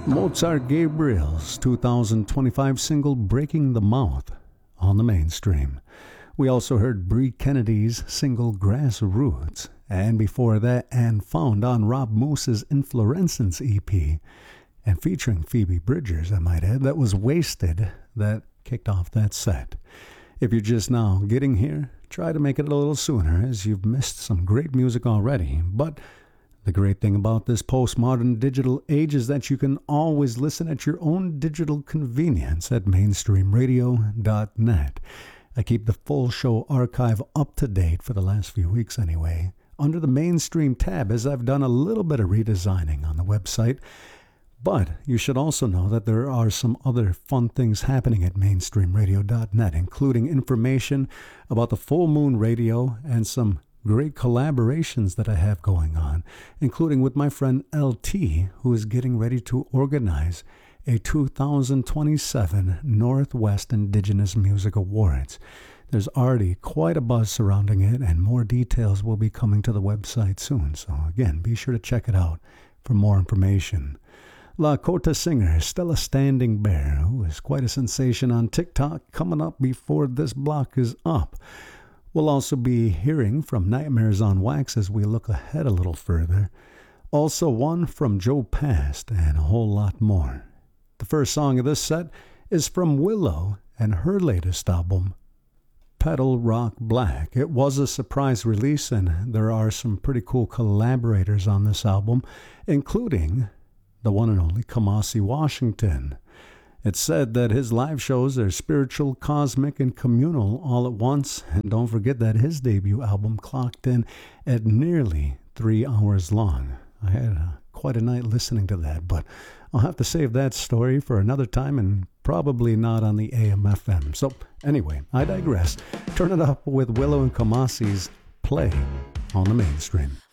Mozart Gabriel's 2025 single Breaking the Mouth on the mainstream. We also heard Bree Kennedy's single Grassroots, and before that, And Found on Rob Moose's Inflorescence EP, and featuring Phoebe Bridgers, I might add. That was Wasted that kicked off that set. If you're just now getting here, try to make it a little sooner, as you've missed some great music already. But the great thing about this postmodern digital age is that you can always listen at your own digital convenience at mainstreamradio.net. I keep the full show archive up to date for the last few weeks anyway, under the Mainstream tab, as I've done a little bit of redesigning on the website. But you should also know that there are some other fun things happening at mainstreamradio.net, including information about the Full Moon Radio and some great collaborations that I have going on, including with my friend LT, who is getting ready to organize a 2027 Northwest Indigenous Music Awards. There's already quite a buzz surrounding it, and more details will be coming to the website soon. So again, be sure to check it out for more information. Lakota singer Stella Standing Bear, who is quite a sensation on TikTok, coming up before this block is up. We'll also be hearing from Nightmares on Wax as we look ahead a little further. Also one from Joe Past, and a whole lot more. The first song of this set is from Willow and her latest album, Petal Rock Black. It was a surprise release, and there are some pretty cool collaborators on this album, including the one and only Kamasi Washington. It's said that his live shows are spiritual, cosmic, and communal all at once. And don't forget that his debut album clocked in at nearly 3 hours long. I had quite a night listening to that, but I'll have to save that story for another time, and probably not on the AM/FM. So anyway, I digress. Turn it up with Willow and Kamasi's Play on the Mainstream.